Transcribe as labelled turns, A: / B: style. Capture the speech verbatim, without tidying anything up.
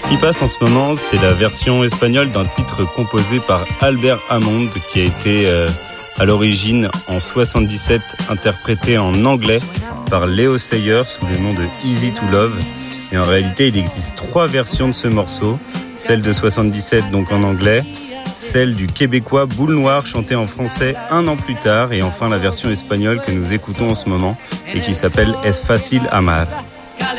A: qui passe en ce moment, c'est la version espagnole d'un titre composé par Albert Hammond qui a été euh, à l'origine en soixante-dix-sept interprété en anglais par Leo Sayer sous le nom de Easy to Love. Et en réalité, il existe trois versions de ce morceau. Celle de soixante-dix-sept, donc en anglais, celle du québécois Boule Noire chantée en français un an plus tard, et enfin la version espagnole que nous écoutons en ce moment et qui s'appelle Es Fácil Amar.